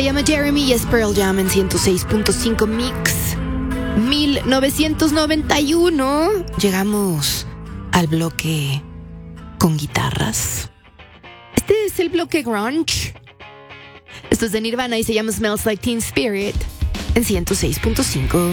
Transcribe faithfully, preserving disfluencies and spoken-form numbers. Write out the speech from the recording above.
Se llama Jeremy y es Pearl Jam en ciento seis punto cinco Mix. mil novecientos noventa y uno. Llegamos al bloque con guitarras. Este es el bloque grunge. Esto es de Nirvana y se llama Smells Like Teen Spirit en ciento seis punto cinco.